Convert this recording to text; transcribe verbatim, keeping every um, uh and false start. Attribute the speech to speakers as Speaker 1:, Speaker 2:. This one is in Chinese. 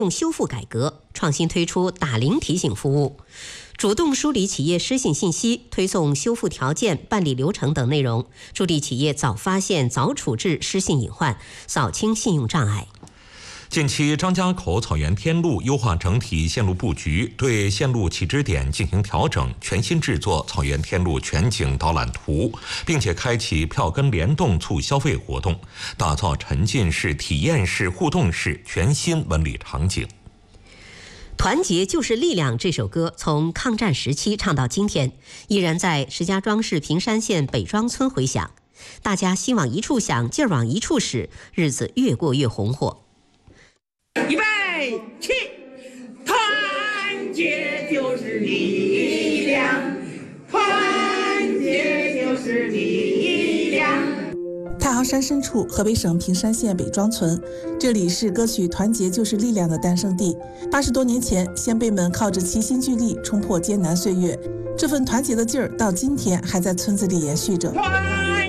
Speaker 1: 修复改革，创新推出打铃提醒服务，主动梳理企业失信信息，推送修复条件、办理流程等内容，助力企业早发现、早处置失信隐患，扫清信用障碍。
Speaker 2: 近期，张家口草原天路优化整体线路布局，对线路起止点进行调整，全新制作草原天路全景导览图，并且开启票根联动促消费活动，打造沉浸式、体验式、互动式全新文旅场景。
Speaker 1: 团结就是力量这首歌从抗战时期唱到今天，依然在石家庄市平山县北庄村回响。大家心往一处想，劲儿往一处使，日子越过越红火。
Speaker 3: 预备起，团结就是力量，团结就是力量。
Speaker 4: 太行山深处，河北省平山县北庄村，这里是歌曲《团结就是力量》的诞生地。八十多年前，先辈们靠着齐心聚力冲破艰难岁月，这份团结的劲儿到今天还在村子里延续着。
Speaker 3: 团